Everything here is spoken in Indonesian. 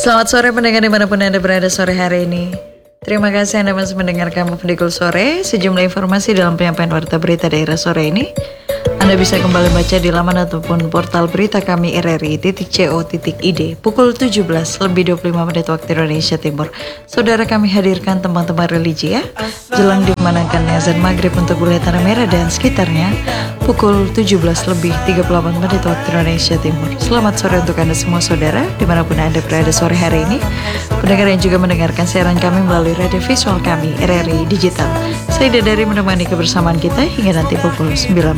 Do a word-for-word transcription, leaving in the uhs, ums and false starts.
Selamat sore pendengar dimanapun Anda berada sore hari ini. Terima kasih Anda masih mendengarkan Pendikul Sore. Sejumlah informasi dalam penyampaian warta berita daerah sore ini Anda bisa kembali baca di laman ataupun portal berita kami r r i titik co titik i d pukul tujuh belas lebih dua puluh lima menit waktu Indonesia Timur. Saudara, kami hadirkan tembang-tembang religi ya, jelang dimenangkan azan maghrib untuk wilayah Tanah Merah dan sekitarnya pukul tujuh belas lebih tiga puluh delapan menit waktu Indonesia Timur. Selamat sore untuk Anda semua saudara, dimanapun Anda berada sore hari ini. Pendengar yang juga mendengarkan siaran kami melalui radio visual kami R R I Digital. Saya Dadari menemani kebersamaan kita hingga nanti pukul sembilan